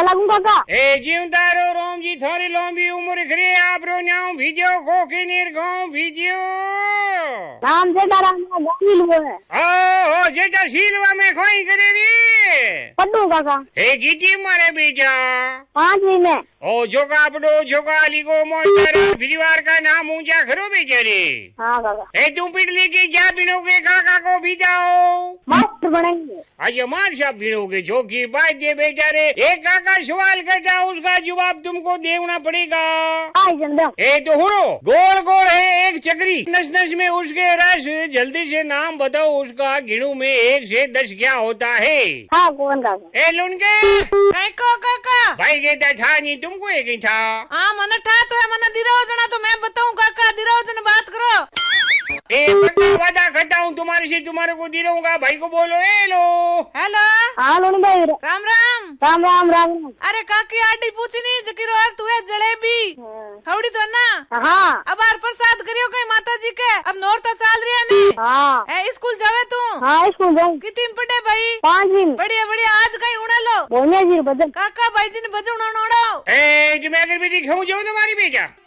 लागू काका। ए जीवदारो रोम जी थारी लंबी उम्र करे आपरो नाम भीजो गोके नीर गांव भीजो नाम जेठा राम गांवी लो है। ओ जेठा सीलवा में खोई करे रे पड्डू काका। ए गीटी मारे बेटा 5वीं में। ओ जोका आपडो जोका लिगो मोटर परिवार का नाम ऊंचा करो बेचारे। हाँ काका। ए तुम पिटली के क्या बिनोगे काका को भी जाओ मास्टर बनेंगे। अच्छा मार साहब बिनोगे जोकी बात ये बेचारे एक काका सवाल करता उसका जवाब तुमको देना पड़ेगा। ए तो हुनो गोल गोल है एक चक्री नस नस में उसके रस जल्दी से नाम बताओ उसका गिणू में 1 से 10 क्या होता है। हाँ कौन काका। ए लुनके को काका भाई कहता था नहीं तुमको एक ही था। हाँ मन था तो है मन दिराओ जना तो मैं बताऊं काका दिराओ जना बात करो। वादा करता हूँ तुम्हारे से तुम्हारे को दिलाऊंगा भाई को बोलो हेलो हेलो। हाँ लोनी भाई राम राम राम राम राम। अरे काकी आडी पूछी नहीं जकीरो यार तू है जलेबी हवड़ी तो ना। हाँ अब आर प्रसाद करियो कहीं माता जी के अब नौरता चाल रही है नी। हाँ ए स्कूल जावे तू। हाँ स्कूल जाऊँ। कितनी पढ़े भाई 5वीं में। बढ़िया बढ़िया आज कहीं उड़ा लो बोनिया जी बदल काका भाई जी ने बजे उड़ा ए जो मैं अगर भी दिखाऊं जो तुम्हारी बेटा